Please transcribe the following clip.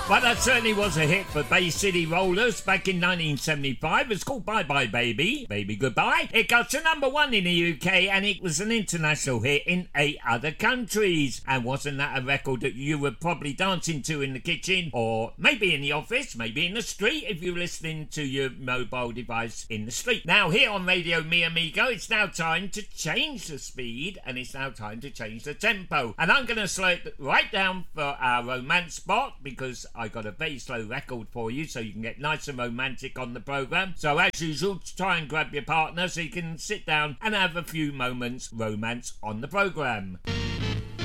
Well, that certainly was a hit for Bay City Rollers back in 1975. It's called Bye Bye Baby, Baby Goodbye. It got to number 1 in the UK and it was an international hit in 8 other countries. And wasn't that a record that you were probably dancing to in the kitchen or maybe in the office, maybe in the street if you're listening to your mobile device in the street. Now here on Radio Mi Amigo, it's now time to change the speed and it's now time to change the tempo. And I'm going to slow it right down for our romance spot because I got a very slow record for you so you can get nice and romantic on the programme. So as usual, try and grab your partner so you can sit down and have a few moments romance on the programme.